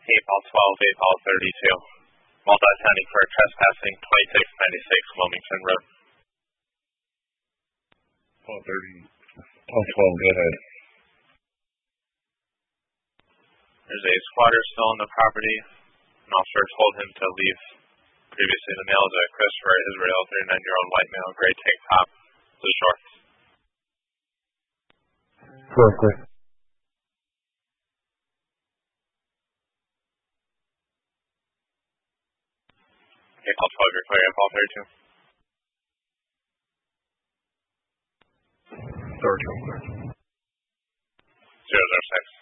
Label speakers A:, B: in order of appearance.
A: 8 ball 12, 8 ball 32. Multi-standing for trespassing, 2696 Wilmington Road.
B: Ball 30. Ball 12, go ahead.
A: There's a squatter still on the property. An officer told him to leave. Previously, the male is a Christopher Israel, 39-year-old white male, gray tank top, blue shorts.
C: Correct.
A: Okay, ball 12, you're clear. Ball 32.
B: 32.
A: 006.